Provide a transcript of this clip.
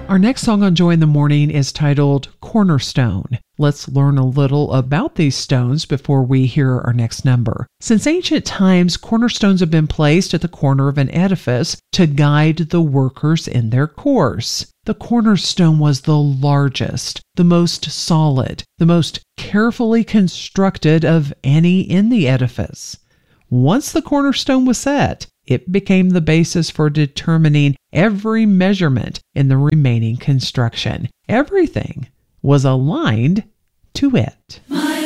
Our next song on Joy in the Morning is titled Cornerstone. Let's learn a little about these stones before we hear our next number. Since ancient times, cornerstones have been placed at the corner of an edifice to guide the workers in their course. The cornerstone was the largest, the most solid, the most carefully constructed of any in the edifice. Once the cornerstone was set, it became the basis for determining every measurement in the remaining construction. Everything was aligned to it.